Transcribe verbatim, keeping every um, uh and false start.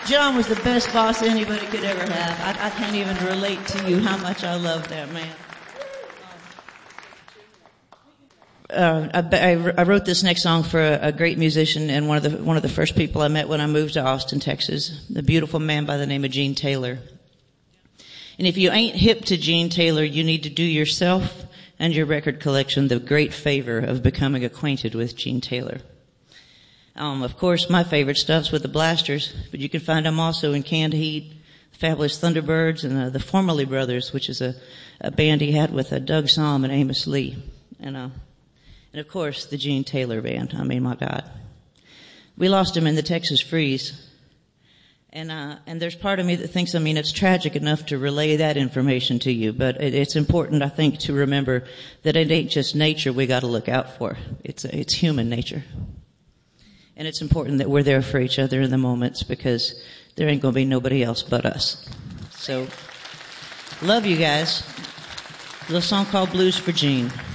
John was the best boss anybody could ever have. I, I can't even relate to you how much I love that man. Uh, I, I wrote this next song for a, a great musician and one of the one of the first people I met when I moved to Austin, Texas, the beautiful man by the name of Gene Taylor. And if you ain't hip to Gene Taylor, you need to do yourself and your record collection the great favor of becoming acquainted with Gene Taylor. Um, of course, my favorite stuff's with the Blasters, but you can find them also in Canned Heat, Fabulous Thunderbirds, and uh, the Formerly Brothers, which is a, a band he had with uh, Doug Sahm and Amos Lee. And uh, And of course, the Gene Taylor Band. I mean, my God. We lost him in the Texas freeze. And, uh, and there's part of me that thinks, I mean, it's tragic enough to relay that information to you, but it, it's important, I think, to remember that it ain't just nature we gotta look out for. It's, it's human nature. And it's important that we're there for each other in the moments because there ain't gonna be nobody else but us. So, love you guys. A little song called Blues for Gene.